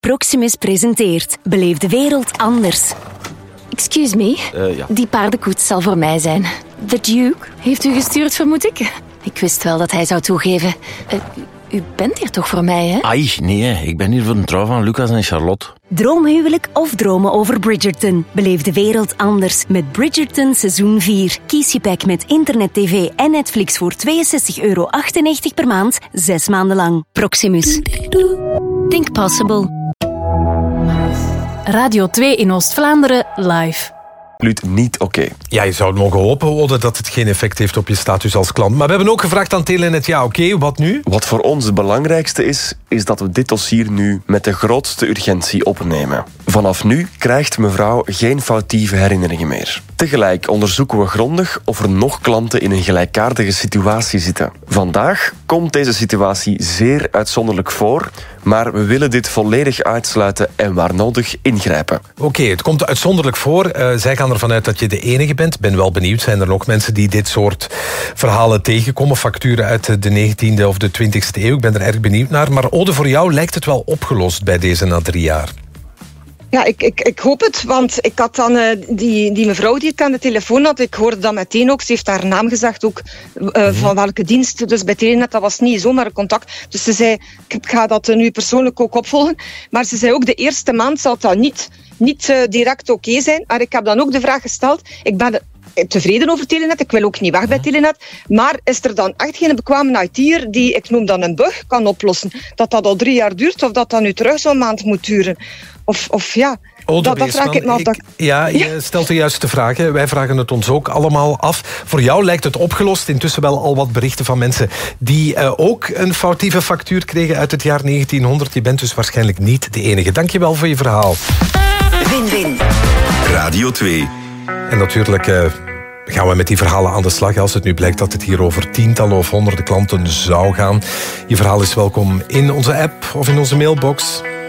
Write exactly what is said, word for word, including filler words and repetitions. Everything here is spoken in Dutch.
Proximus presenteert Beleef de wereld anders. Excuse me, uh, ja. Die paardenkoets zal voor mij zijn. The Duke heeft u gestuurd, vermoed ik? Ik wist wel dat hij zou toegeven. Uh, u bent hier toch voor mij, hè? Ai, nee, ik ben hier voor de trouw van Lucas en Charlotte. Droomhuwelijk of dromen over Bridgerton? Beleef de wereld anders met Bridgerton seizoen vier. Kies je pack met internet, tv en Netflix voor tweeënzestig euro achtennegentig per maand, zes maanden lang. Proximus. Think possible. Radio twee in Oost-Vlaanderen, live. Absoluut niet oké. Okay. Ja, je zou mogen hopen, Ode, dat het geen effect heeft op je status als klant. Maar we hebben ook gevraagd aan Telenet, ja oké, okay, wat nu? Wat voor ons het belangrijkste is, is dat we dit dossier nu met de grootste urgentie opnemen. Vanaf nu krijgt mevrouw geen foutieve herinneringen meer. Tegelijk onderzoeken we grondig of er nog klanten in een gelijkaardige situatie zitten. Vandaag komt deze situatie zeer uitzonderlijk voor, maar we willen dit volledig uitsluiten en waar nodig ingrijpen. Oké, okay, het komt uitzonderlijk voor. Uh, zij gaan ervan uit dat je de enige bent. Ben wel benieuwd, zijn er nog mensen die dit soort verhalen tegenkomen? Facturen uit de negentiende of de twintigste eeuw. Ik ben er erg benieuwd naar. Maar Ode, voor jou lijkt het wel opgelost bij deze na drie jaar. Ja, ik, ik, ik hoop het, want ik had dan uh, die, die mevrouw die ik aan de telefoon had, ik hoorde dat meteen ook, ze heeft haar naam gezegd ook, uh, mm-hmm. van welke dienst, dus bij Telenet, dat was niet zomaar een contact. Dus ze zei, ik ga dat uh, nu persoonlijk ook opvolgen, maar ze zei ook, de eerste maand zal dat niet, niet uh, direct oké okay zijn, maar ik heb dan ook de vraag gesteld, ik ben de, tevreden over Telenet, ik wil ook niet weg bij Telenet, maar is er dan echt geen bekwame I T'er die, ik noem dan een bug, kan oplossen? Dat dat al drie jaar duurt of dat dat nu terug zo'n maand moet duren? Of, of ja, Ode dat, dat vraag ik me altijd. Ja, je ja. stelt de juiste vragen. Wij vragen het ons ook allemaal af. Voor jou lijkt het opgelost. Intussen wel al wat berichten van mensen die uh, ook een foutieve factuur kregen uit het jaar negentienhonderd. Je bent dus waarschijnlijk niet de enige. Dank je wel voor je verhaal. Win-win. Radio twee. En natuurlijk Uh, gaan we met die verhalen aan de slag als het nu blijkt dat het hier over tientallen of honderden klanten zou gaan. Je verhaal is welkom in onze app of in onze mailbox.